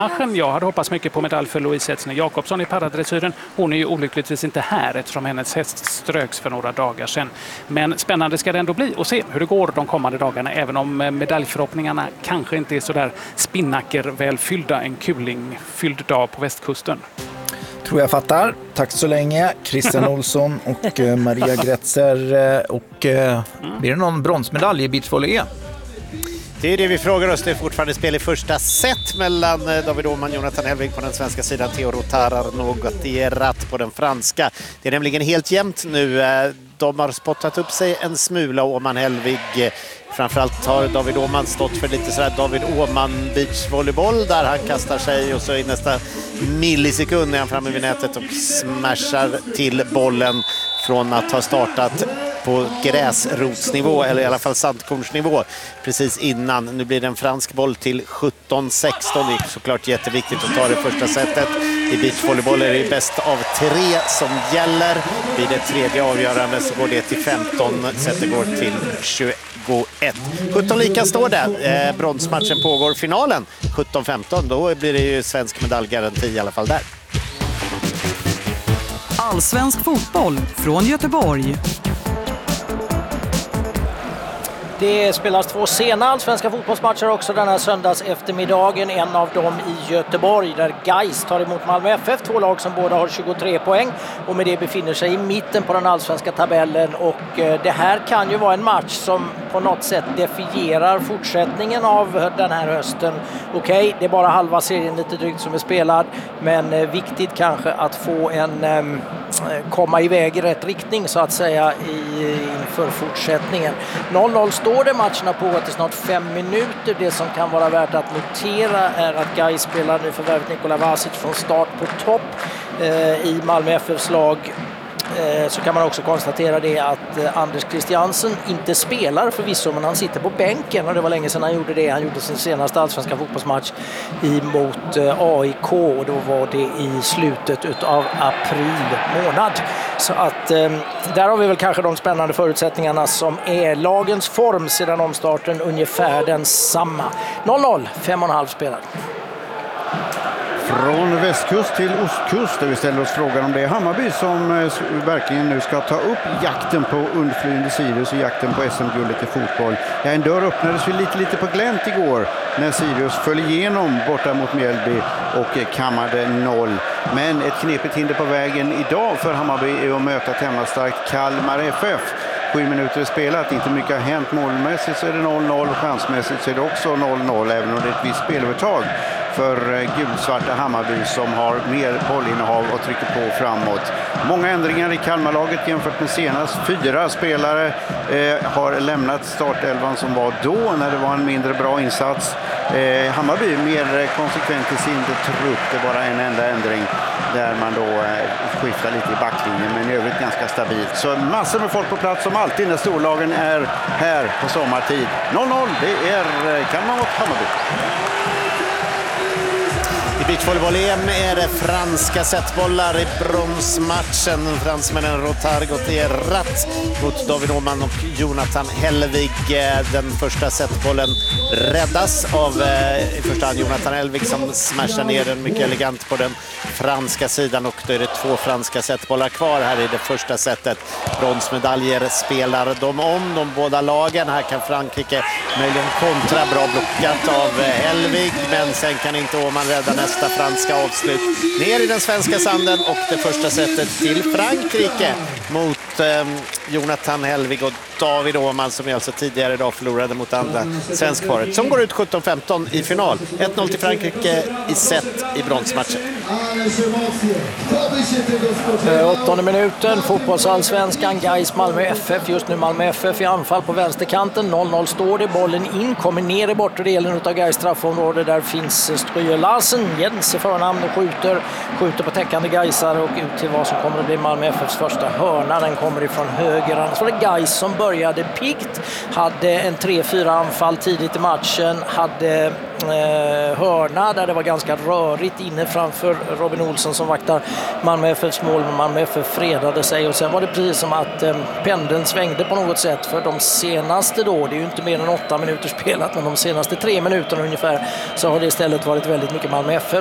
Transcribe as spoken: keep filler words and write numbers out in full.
Jag hade hoppats mycket på medalj för Louise Edsner Jakobsson i paradressyren. Hon är ju olyckligtvis inte här eftersom hennes häst ströks för några dagar sedan. Men spännande ska det ändå bli och se hur det går de kommande dagarna. Även om medaljförhoppningarna kanske inte är så där spinnaker väl fyllda en kulingfylld dag på västkusten. Tror jag fattar. Tack så länge. Christian Olsson och Maria Gretzer. Och blir det någon bronsmedalj i beachvolley E M? Det är det vi frågar oss. Det är fortfarande spel i första set mellan David Åhman och Jonathan Helvig på den svenska sidan. Theo Rotarar något i ratt på den franska. Det är nämligen helt jämnt nu. De har spottat upp sig en smula, Åhman Helvig. Framförallt har David Åhman stått för lite sådär David Åhman beachvolleyboll där han kastar sig och så i nästa millisekund är han framme vid nätet och smashar till bollen från att ha startat på gräsrotsnivå eller i alla fall sandkornsnivå precis innan. Nu blir det en fransk boll till sjutton sexton. Det är såklart jätteviktigt att ta det första setet. I beachvolleyboll är det bäst av tre som gäller. Vid det tredje avgörande så går det till femton. Setet går till tjugoett. sjutton lika står det. Eh, bronsmatchen pågår. Finalen sjutton femton. Då blir det ju svensk medaljgaranti i alla fall där. Allsvensk fotboll från Göteborg. Det spelas två sena allsvenska fotbollsmatcher också den här söndags eftermiddagen. En av dem i Göteborg där Gais tar emot Malmö F F. Två lag som båda har tjugotre poäng och med det befinner sig i mitten på den allsvenska tabellen. Och det här kan ju vara en match som på något sätt defierar fortsättningen av den här hösten. Okej, okay, det är bara halva serien lite drygt som är spelad. Men viktigt kanske att få en um, komma iväg i rätt riktning så att säga i, inför fortsättningen. noll noll står det, matcherna pågår till snart fem minuter. Det som kan vara värt att notera är att Gais spelar nu förvärvet Nikola Vasic från start på topp eh, i Malmö F F:s lag. Eh, så kan man också konstatera det att eh, Anders Christiansen inte spelar förvisso, men han sitter på bänken och det var länge sedan han gjorde det. Han gjorde sin senaste allsvenska fotbollsmatch emot eh, A I K och då var det i slutet av april månad. Så att eh, där har vi väl kanske de spännande förutsättningarna som är lagens form sedan omstarten ungefär densamma. noll noll, fem och en halv spelare. Från västkust till ostkust där vi ställer oss frågan om det är Hammarby som eh, verkligen nu ska ta upp jakten på undflyende Sirius och jakten på S M-guldet i fotboll. Ja, en dörr öppnades ju lite, lite på glänt igår när Sirius föll igenom borta mot Mjällby och eh, kammade noll. Men ett knepigt hinder på vägen idag för Hammarby är att möta ett hemmastarkt Kalmar F F. Sju minuter spelat, inte mycket har hänt. Målmässigt så är det noll noll, chansmässigt så är det också noll noll, även om det är ett visst spelövertag för gulsvarta Hammarby som har mer bollinnehav och trycker på framåt. Många ändringar i Kalmarlaget jämfört med senast. Fyra spelare eh, har lämnat startelvan som var då när det var en mindre bra insats. Eh, Hammarby mer konsekvent i sin trupp. Det är bara en enda ändring där man då eh, skiftar lite i backlinjen, men i övrigt ganska stabilt. Så massor med folk på plats som alltid när storlagen är här på sommartid. noll noll, det är Kalmar mot Hammarby. I beachvolleyboll-E M är det franska setbollar i bronsmatchen. Fransmännen Rotard gått i ratt mot David Åhman och Jonathan Helvig. Den första setbollen räddas av eh, i första hand Jonathan Helvig som smashar ner den mycket elegant på den franska sidan. Och då är det två franska setbollar kvar här i det första setet. Bronsmedaljer spelar de om, de båda lagen. Här kan Frankrike möjligen kontra, bra blockat av Helvig, men sen kan inte Åhman rädda nästa Nästa franska avslut ner i den svenska sanden och det första sättet till Frankrike mot eh, Jonathan Helvig och David Åhman som alltså tidigare idag förlorade mot andra svenskparet som går ut sjutton femton i final. ett noll till Frankrike i set i bronsmatchen. Åttonde minuten, fotbollsallsvenskan, Gais Malmö F F. Just nu Malmö F F i anfall på vänsterkanten. noll noll står det, bollen in, kommer ner i bortre delen av Gais straffområde. Där finns Stryger Larsen, Jens i förnamn och skjuter, skjuter på täckande Gaisar och ut till vad som kommer att bli Malmö F Fs första hörna. Den kommer ifrån höger. Annars var det Gais som började piggt, hade en tre fyra anfall tidigt i matchen, hade eh, hörna där det var ganska rörigt inne framför Robin Olsson som vaktar Malmö F F:s mål. Malmö F F fredade sig och sen var det precis som att eh, pendeln svängde på något sätt, för de senaste då, det är ju inte mer än åtta minuter spelat, men de senaste tre minuterna ungefär så har det istället varit väldigt mycket Malmö F F